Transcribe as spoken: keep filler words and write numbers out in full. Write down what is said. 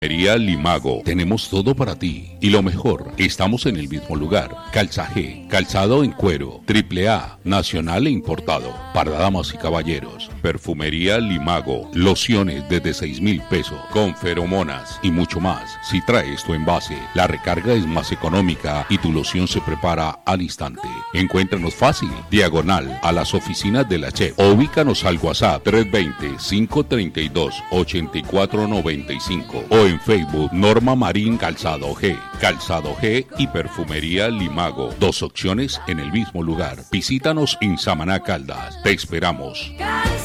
Perfumería Limago, tenemos todo para ti. Y lo mejor, estamos en el mismo lugar. Calzaje, calzado en cuero, triple A, nacional e importado, para damas y caballeros. Perfumería Limago, lociones desde seis mil pesos, con feromonas y mucho más. Si traes tu envase, la recarga es más económica y tu loción se prepara al instante. Encuéntranos fácil, diagonal a las oficinas de la Chef. O ubícanos al WhatsApp tres dos cero, cinco tres dos, ocho cuatro nueve cinco o en Facebook Norma Marín Calzado G, Calzado G y Perfumería Limago. Dos opciones en el mismo lugar. Visítanos en Samaná, Caldas. Te esperamos.